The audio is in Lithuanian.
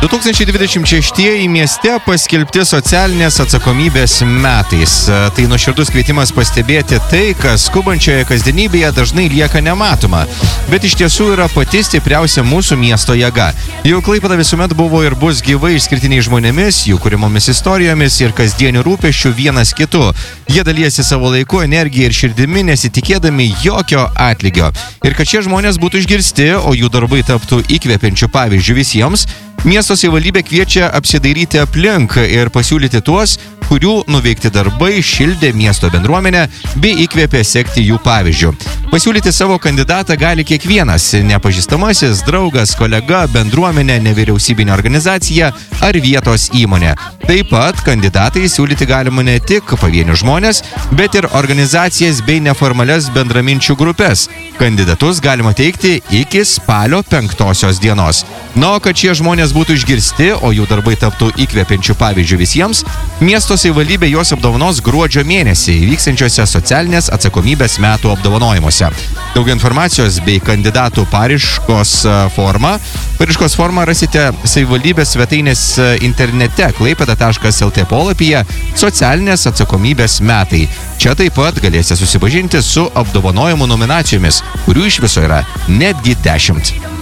2026 mieste paskelbti socialinės atsakomybės metais. Tai nuoširdus kvietimas pastebėti tai, kas skubančioje kasdienybėje dažnai lieka nematoma, bet iš tiesų yra pati stipriausia mūsų miesto jėga. Jau Klaipėda visuomet buvo ir bus gyvai išskirtiniais žmonėmis, jų kūrimomis istorijomis ir kasdienių rūpesčių vienas kitu. Jie dalyjasi savo laiku, energiją ir širdimi, nesitikėdami jokio atlygio. Ir kad šie žmonės būtų išgirsti, o jų darbai taptų įkvepiančių pavyzdžių visiems, miesto savivaldybė kviečia apsidairyti aplink ir pasiūlyti tuos, kurių nuveikti darbai šildė miesto bendruomenę bei įkvėpė sekti jų pavyzdžių. Pasiūlyti savo kandidatą gali kiekvienas – nepažįstamasis, draugas, kolega, bendruomenė, nevyriausybinė organizacija ar vietos įmonė. Taip pat kandidatai siūlyti galima ne tik pavienių žmonės, bet ir organizacijas bei neformalias bendraminčių grupės. Kandidatus galima teikti iki spalio 5 dienos. Na, o kad šie žmonės būtų išgirsti, o jų darbai taptų įkvepiančių pavyzdžių visiems, miesto savivaldybė juos apdovanos gruodžio mėnesį vyksiančiose socialinės atsakomybės metų apdovanojimuose. Daugiau informacijos bei kandidatų paraiškos formą rasite savivaldybės svetainės internete klaipėda.lt polapyje socialinės atsakomybės metai. Čia taip pat galėsite susipažinti su apdovanojimų nominacijomis, kurių iš viso yra netgi 10.